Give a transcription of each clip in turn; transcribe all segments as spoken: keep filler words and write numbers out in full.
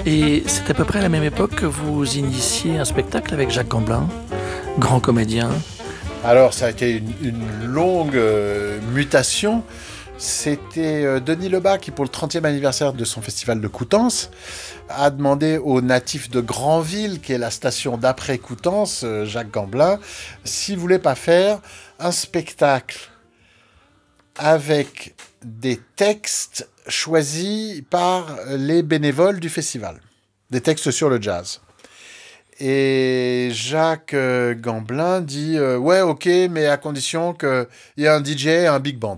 Et c'est à peu près à la même époque que vous initiez un spectacle avec Jacques Gamblin, grand comédien. Alors ça a été une, une longue euh, mutation. C'était euh, Denis Lebas qui, pour le trentième anniversaire de son festival de Coutances, a demandé aux natifs de Granville, qui est la station d'après Coutances, euh, Jacques Gamblin, s'il voulait pas faire un spectacle avec des textes choisis par les bénévoles du festival, des textes sur le jazz. Et Jacques euh, Gamblin dit euh, « Ouais, ok, mais à condition qu'il y ait un D J et un big band. »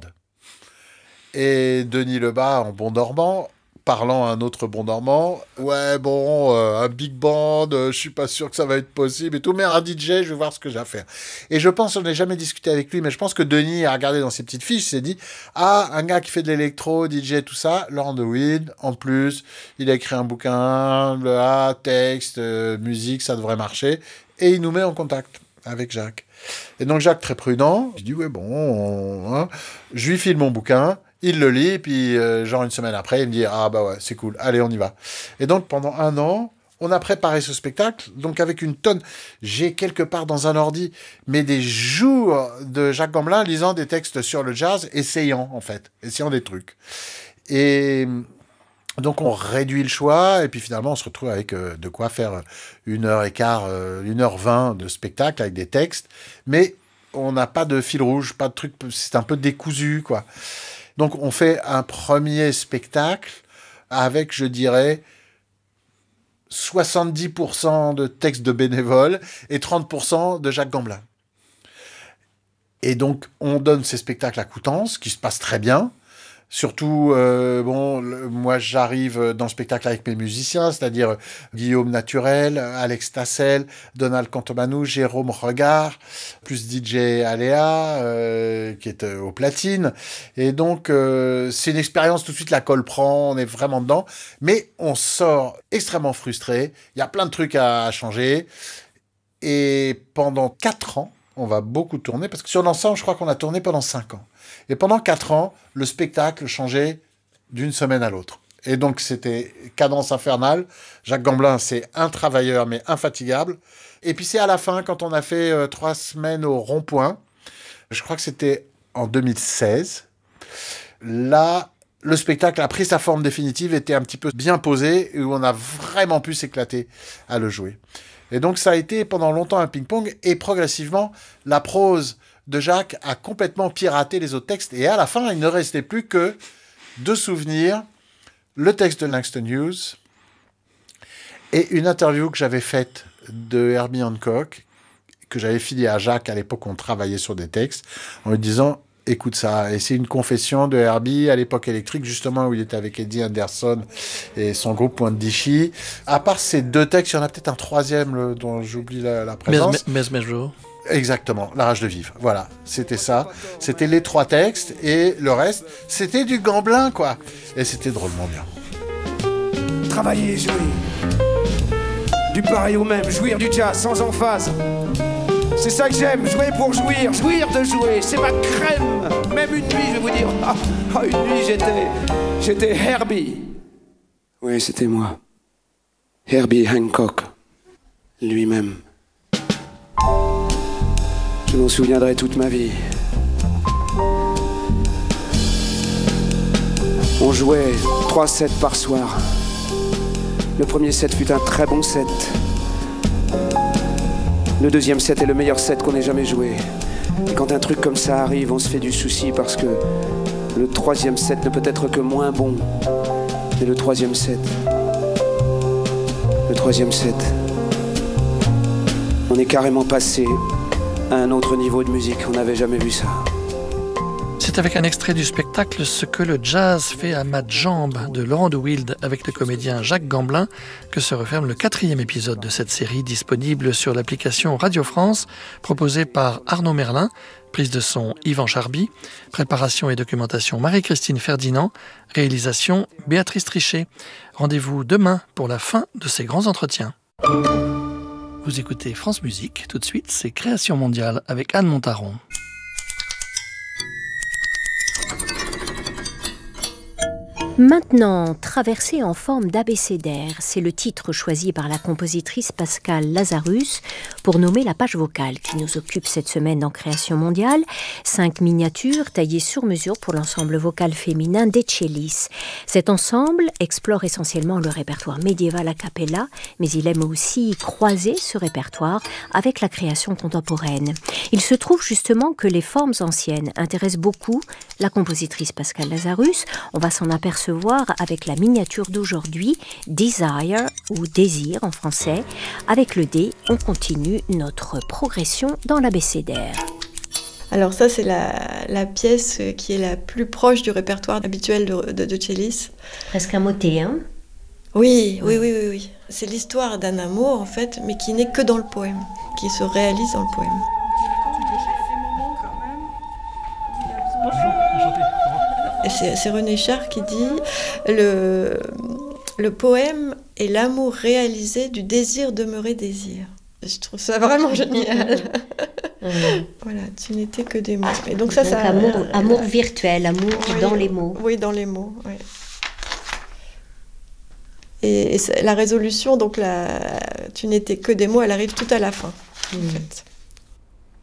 Et Denis Lebas, en bon normand, parlant à un autre bon normand, « Ouais, bon, euh, un big band, euh, je suis pas sûr que ça va être possible et tout, mais un D J, je vais voir ce que j'ai à faire. » Et je pense, on n'a jamais discuté avec lui, mais je pense que Denis a regardé dans ses petites fiches, il s'est dit « Ah, un gars qui fait de l'électro, D J, tout ça, Laurent de Wild, en plus, il a écrit un bouquin, le A, texte, euh, musique, ça devrait marcher. » Et il nous met en contact avec Jacques. Et donc Jacques, très prudent, je dis « Ouais, bon, on, hein. » Je lui file mon bouquin. Il le lit, puis euh, genre une semaine après, il me dit « Ah bah ouais, c'est cool, allez, on y va. » Et donc, pendant un an, on a préparé ce spectacle, donc avec une tonne. J'ai quelque part dans un ordi, mais des jours de Jacques Gamblin lisant des textes sur le jazz, essayant, en fait, essayant des trucs. Et donc, on réduit le choix, et puis finalement, on se retrouve avec euh, de quoi faire une heure et quart, euh, une heure vingt de spectacle avec des textes, mais on n'a pas de fil rouge, pas de truc, c'est un peu décousu, quoi. Donc, on fait un premier spectacle avec, je dirais, soixante-dix pour cent de textes de bénévoles et trente pour cent de Jacques Gamblin. Et donc, on donne ces spectacles à Coutances, qui se passent très bien. Surtout, euh, bon, le, moi, j'arrive dans le spectacle avec mes musiciens, c'est-à-dire Guillaume Naturel, Alex Tassel, Donald Cantomanou, Jérôme Regard, plus D J Aléa, euh, qui est euh, aux platines. Et donc, euh, c'est une expérience, tout de suite, la colle prend, on est vraiment dedans. Mais on sort extrêmement frustré. Il y a plein de trucs à, à changer. Et pendant quatre ans, on va beaucoup tourner, parce que sur l'ensemble, je crois qu'on a tourné pendant cinq ans. Et pendant quatre ans, le spectacle changeait d'une semaine à l'autre. Et donc, c'était cadence infernale. Jacques Gamblin, c'est un travailleur, mais infatigable. Et puis, c'est à la fin, quand on a fait euh, trois semaines au Rond-Point, je crois que c'était en deux mille seize, là, le spectacle a pris sa forme définitive, était un petit peu bien posé, où on a vraiment pu s'éclater à le jouer. Et donc, ça a été pendant longtemps un ping-pong, et progressivement, la prose de Jacques a complètement piraté les autres textes. Et à la fin, il ne restait plus que deux souvenirs, le texte de Langston Hughes et une interview que j'avais faite de Herbie Hancock, que j'avais filée à Jacques à l'époque où on travaillait sur des textes, en lui disant « Écoute ça ». Et c'est une confession de Herbie à l'époque électrique, justement où il était avec Eddie Anderson et son groupe Point de Dichy. À part ces deux textes, il y en a peut-être un troisième le, dont j'oublie la, la présence. Mesmejo. Exactement, La rage de vivre. Voilà, c'était ça. C'était les trois textes et le reste, c'était du Gamblin, quoi. Et c'était drôlement bien. Travailler et jouer. Du pareil au même, jouir du jazz sans emphase. C'est ça que j'aime, jouer pour jouir, jouir de jouer, c'est ma crème. Même une nuit, je vais vous dire, ah, ah, une nuit j'étais, j'étais Herbie. Oui, c'était moi. Herbie Hancock, lui-même. Je m'en souviendrai toute ma vie. On jouait trois sets par soir. Le premier set fut un très bon set. Le deuxième set est le meilleur set qu'on ait jamais joué. Et quand un truc comme ça arrive, on se fait du souci parce que le troisième set ne peut être que moins bon. Et le troisième set... Le troisième set... On est carrément passé à un autre niveau de musique. On n'avait jamais vu ça. C'est avec un extrait du spectacle « Ce que le jazz fait à ma jambe » de Laurent de Wild avec le comédien Jacques Gamblin que se referme le quatrième épisode de cette série disponible sur l'application Radio France, proposée par Arnaud Merlin, prise de son Yvan Charby, préparation et documentation Marie-Christine Ferdinand, réalisation Béatrice Trichet. Rendez-vous demain pour la fin de ces grands entretiens. Vous écoutez France Musique, tout de suite c'est Création mondiale avec Anne Montaron. Maintenant, Traversée en forme d'abécédaire, c'est le titre choisi par la compositrice Pascale Lazarus pour nommer la page vocale qui nous occupe cette semaine en Création mondiale. Cinq miniatures taillées sur mesure pour l'ensemble vocal féminin des Cellis. Cet ensemble explore essentiellement le répertoire médiéval a cappella, mais il aime aussi croiser ce répertoire avec la création contemporaine. Il se trouve justement que les formes anciennes intéressent beaucoup la compositrice Pascale Lazarus. On va s'en apercevoir avec la miniature d'aujourd'hui, Desire ou Désir en français. Avec le D, on continue notre progression dans l'abécédaire. Alors ça, c'est la, la pièce qui est la plus proche du répertoire habituel de, de, de Cellis. Presque un motet, hein ? Oui, oui, oui, oui, oui. C'est l'histoire d'un amour, en fait, mais qui n'est que dans le poème, qui se réalise dans le poème. Et c'est, c'est René Char qui dit le, le poème est l'amour réalisé du désir demeuré désir. Je trouve ça vraiment génial. Mmh. Voilà, tu n'étais que des mots. Et donc ça, donc ça amour, euh, amour virtuel, amour oui, dans les mots. Oui, dans les mots. Oui. Et, et la résolution, donc la, tu n'étais que des mots, elle arrive tout à la fin, mmh. en fait.